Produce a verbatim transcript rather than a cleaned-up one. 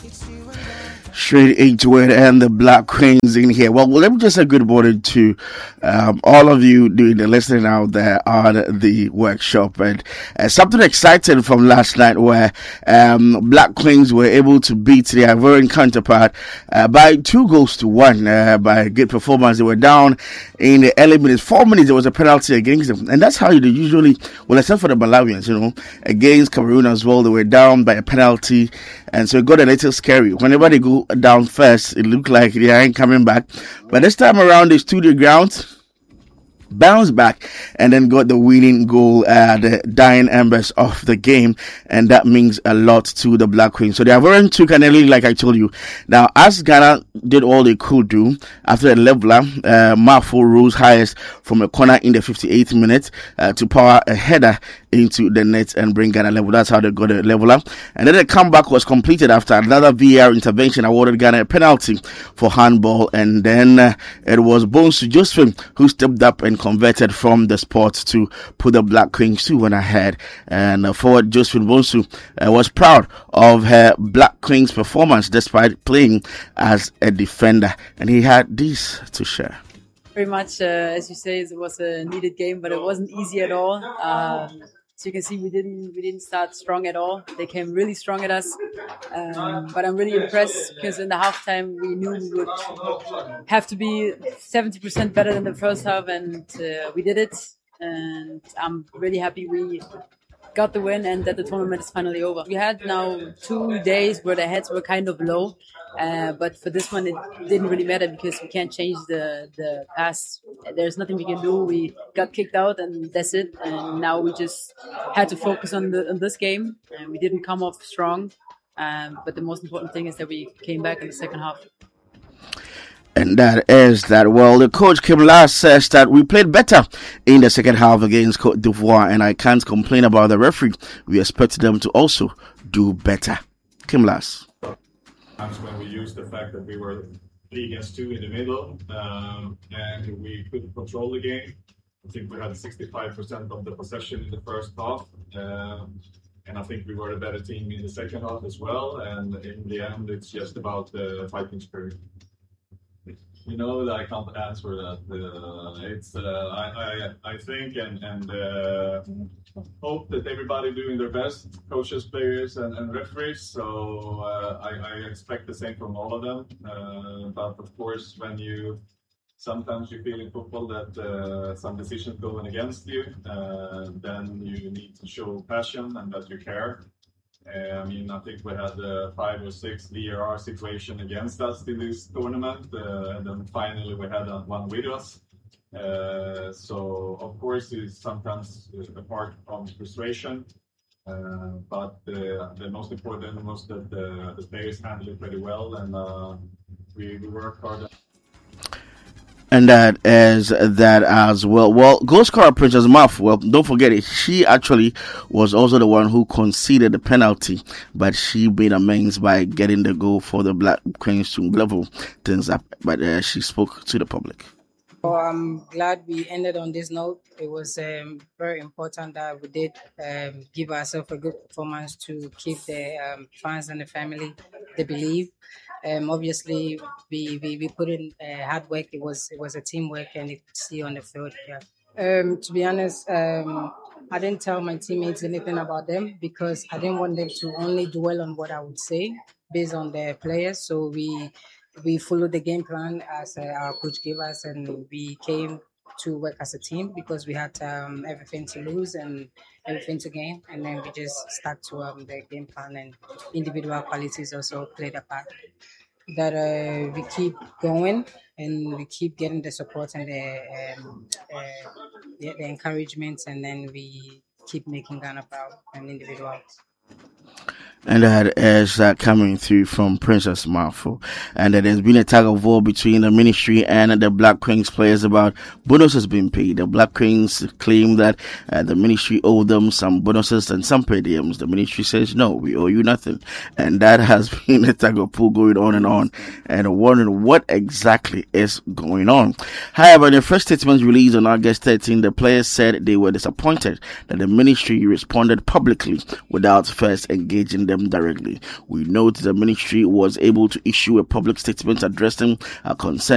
Straight into it, and the Black Queens in here. Well, let me just say good morning to um, all of you doing the listening out there on the workshop. And uh, something exciting from last night where um, Black Queens were able to beat their Ivorian counterpart uh, by two goals to one uh, by a good performance. They were down in the early minutes, four minutes. There was a penalty against them, and that's how you usually, well, except for the Malawians, you know, against Cameroon as well. They were down by a penalty, and so it got a little scary. Whenever they go down first, it looked like they ain't coming back. But this time around, they stood their ground, bounced back, and then got the winning goal at the dying embers of the game, and that means a lot to the Black Queens. So they have run took an early, like I told you. Now, as Ghana did all they could do after the leveler, uh, Mafo rose highest from a corner in the fifty-eighth minute uh, to power a header into the net and bring Ghana level. That's how they got a leveler. And then the comeback was completed after another V A R intervention awarded Ghana a penalty for handball, and then uh, it was Bonsu Josephine who stepped up and converted from the spot to put the Black Queens two one ahead. And uh, forward Josephine Bonsu uh, was proud of her Black Queens performance despite playing as a defender, and he had this to share. Very much, uh, as you say, it was a needed game, but it wasn't easy at all. Um, so you can see we didn't we didn't start strong at all. They came really strong at us, um, but I'm really impressed because in the halftime we knew we would have to be seventy percent better than the first half, and uh, we did it. And I'm really happy we got the win and that the tournament is finally over. We had now two days where the heads were kind of low, uh, but for this one it didn't really matter because we can't change the, the past. There's nothing we can do. We got kicked out and that's it. And now we just had to focus on, the, on this game, and we didn't come off strong. Um, but the most important thing is that we came back in the second half. And that is that. Well, the coach Kim Las says that we played better in the second half against Cote d'Ivoire, and I can't complain about the referee. We expect them to also do better. Kim Las. Times when we used the fact that we were three against two in the middle, um, and we couldn't control the game. I think we had sixty-five percent of the possession in the first half, um, and I think we were a better team in the second half as well. And in the end, it's just about the fighting spirit. You know that I can't answer that. Uh, it's uh, I, I I think and and uh, hope that everybody doing their best, coaches, players, and, and referees. So uh, I, I expect the same from all of them. Uh, but of course, when you sometimes you feel in football that uh, some decisions going against you, uh, then you need to show passion and that you care. Uh, I mean, I think we had uh, five or six V A R situation against us in this tournament, uh, and then finally we had uh, one with us. Uh, so, of course, it's sometimes a part of frustration, uh, but uh, the most important was that the, the players handled it pretty well, and uh, we, we worked hard. And that is that as well. Well, goal scorer Princess Maf, well, don't forget it. She actually was also the one who conceded the penalty, but she made amends by getting the goal for the Black Queens to level things up. But uh, she spoke to the public. Well, I'm glad we ended on this note. It was um, very important that we did um, give ourselves a good performance to keep the um, fans and the family, they believe. Um, obviously, we, we, we put in uh, hard work. It was it was a teamwork, and you could see on the field. Yeah. Um, to be honest, um, I didn't tell my teammates anything about them because I didn't want them to only dwell on what I would say based on their players. So we we followed the game plan as uh, our coach gave us, and we came to work as a team because we had um, everything to lose and everything to gain, and then we just stuck to um, the game plan, and individual qualities also played a part. That uh, we keep going and we keep getting the support and the, um, uh, the, the encouragement, and then we keep making Ghana proud and individuals. And that is uh, coming through from Princess Mafo. And uh, there's been a tug of war between the ministry and the Black Queens players about bonuses being paid. The Black Queens claim that uh, the ministry owed them some bonuses and some per diems. The ministry says, no, we owe you nothing. And that has been a tug of war going on and on, and wondering what exactly is going on. However, in the first statement released on August thirteenth, the players said they were disappointed that the ministry responded publicly without first engaging them them directly. We note the ministry was able to issue a public statement addressing a concern